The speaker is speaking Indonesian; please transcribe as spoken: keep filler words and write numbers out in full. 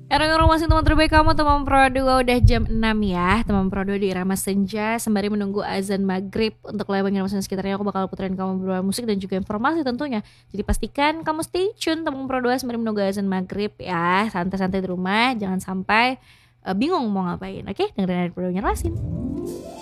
Era masih teman terbaik kamu, teman Pro dua udah jam enam ya. Teman Pro dua di Irama Senja sembari menunggu azan maghrib. Untuk Lembang dan sekitarnya aku bakal puterin kamu beberapa musik dan juga informasi tentunya. Jadi pastikan kamu stay tune teman Pro dua sembari menunggu azan maghrib ya. Santai-santai di rumah, jangan sampai uh, bingung mau ngapain. Oke, dengerin Pro dua Rasin.